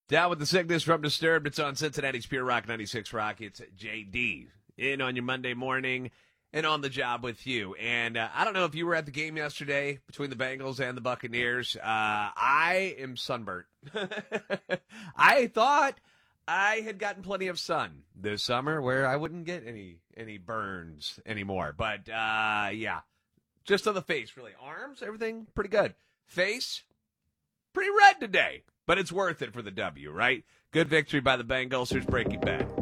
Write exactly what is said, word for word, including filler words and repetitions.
Down with the sickness from Disturbed. It's on Cincinnati's Pure Rock ninety-six Rock. It's J D in on your Monday morning and on the job with you. And uh, I don't know if you were at the game yesterday between the Bengals and the Buccaneers. Uh, I am sunburnt. I thought I had gotten plenty of sun this summer where I wouldn't get any any burns anymore. But, uh, yeah, just on the face, really. Arms, everything pretty good. Face, pretty red today. But it's worth it for the W, right? Good victory by the Bengals. Here's Breaking Bad.